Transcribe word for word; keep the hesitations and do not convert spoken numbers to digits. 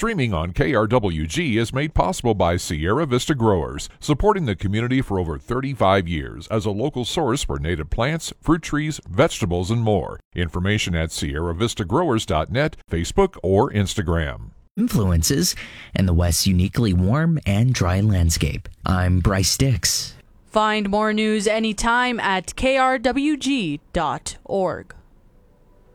Streaming on K R W G is made possible by Sierra Vista Growers, supporting the community for over thirty-five years as a local source for native plants, fruit trees, vegetables, and more. Information at sierra vista growers dot net, Facebook, or Instagram. Influences and the West's uniquely warm and dry landscape. I'm Bryce Dix. Find more news anytime at k r w g dot org.